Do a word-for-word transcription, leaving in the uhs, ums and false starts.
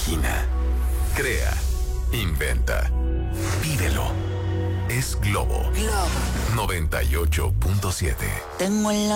Imagina, crea, inventa, vívelo. Es Globo Globo noventa y ocho punto siete. Tengo en la